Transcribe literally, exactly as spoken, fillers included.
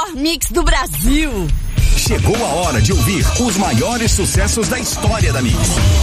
melhor mix do Brasil. Chegou a hora de ouvir os maiores sucessos da história da Mix.